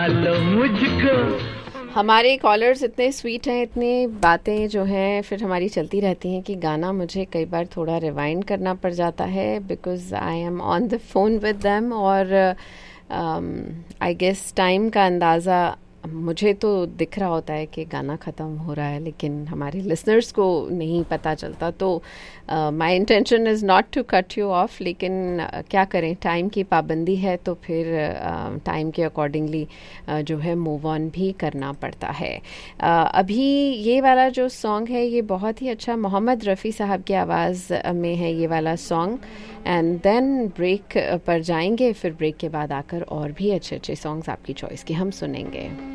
लो मुझको। हमारे कॉलर्स इतने स्वीट हैं, इतनी बातें जो हैं फिर हमारी चलती रहती हैं कि गाना मुझे कई बार थोड़ा रिवाइंड करना पड़ जाता है because I am on the phone with them. और आई गेस टाइम का अंदाज़ा मुझे तो दिख रहा होता है कि गाना ख़त्म हो रहा है, लेकिन हमारे लिसनर्स को नहीं पता चलता। तो my intention is not to cut you of, लेकिन क्या करें, टाइम की पाबंदी है तो फिर टाइम के अकॉर्डिंगली जो है मूव ऑन भी करना पड़ता है। अभी ये वाला जो सॉन्ग है ये बहुत ही अच्छा मोहम्मद रफ़ी साहब की आवाज़ में है ये वाला सॉन्ग। एंड देन ब्रेक पर जाएंगे, फिर ब्रेक के बाद आकर और भी अच्छे अच्छे सॉन्ग्स आपकी चॉइस के हम सुनेंगे।